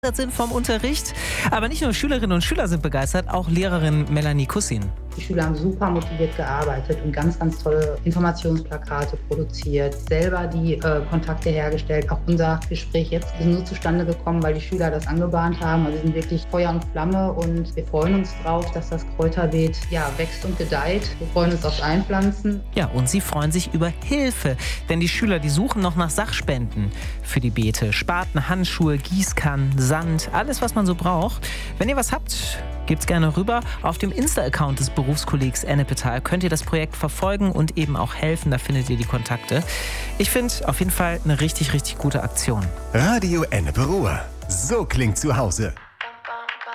sind vom Unterricht. Aber nicht nur Schülerinnen und Schüler sind begeistert, auch Lehrerin Melanie Kussin. Die Schüler haben super motiviert gearbeitet und ganz, ganz tolle Informationsplakate produziert, selber die Kontakte hergestellt. Auch unser Gespräch jetzt ist nur zustande gekommen, weil die Schüler das angebahnt haben. Also wir sind wirklich Feuer und Flamme und wir freuen uns drauf, dass das Kräuterbeet wächst und gedeiht. Wir freuen uns aufs Einpflanzen. Ja, und sie freuen sich über Hilfe, denn die Schüler, die suchen noch nach Sachspenden für die Beete. Spaten, Handschuhe, Gießkannen, Sand, alles, was man so braucht. Wenn ihr was habt, gebt's gerne rüber. Auf dem Insta-Account des Berufskollegs Ennepetal könnt ihr das Projekt verfolgen und eben auch helfen. Da findet ihr die Kontakte. Ich finde auf jeden Fall eine richtig, richtig gute Aktion. Radio Ennepe Ruhr. So klingt zu Hause.